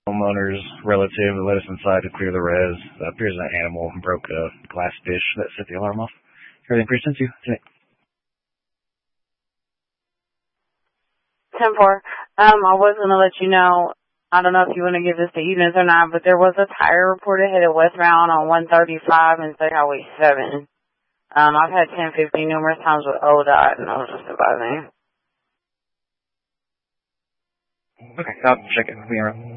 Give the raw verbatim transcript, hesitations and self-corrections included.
homeowner's relative let us inside to clear the res. Uh, appears an animal broke a glass dish that set the alarm off. Everything pretty sense you. ten four. Um, I was going to let you know, I don't know if you want to give this to Edens or not, but there was a tire reported headed westbound on one thirty-five and State Highway seven. Um, I've had ten fifty numerous times with O D O T, and I was just advising. Okay, I'll check it. Be around.